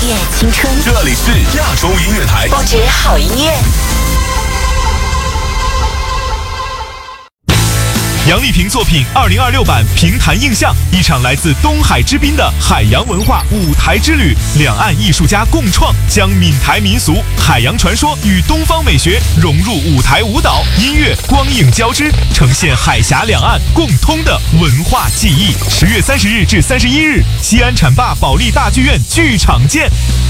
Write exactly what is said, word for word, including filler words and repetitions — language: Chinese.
乐青春， 这里是亚洲音乐台， 不止好音乐。 杨丽萍作品二零二六版评弹印象，一场来自东海之滨的海洋文化舞台之旅，两岸艺术家共创，将闽台民俗、海洋传说与东方美学融入舞台舞蹈、音乐、光影交织，呈现海峡两岸共通的文化记忆。十月三十日至三十一日，西安浐灞保利大剧院剧场见。